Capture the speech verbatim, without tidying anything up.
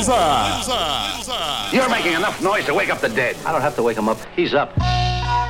You're making enough noise to wake up the dead. I don't have to wake him up. He's up.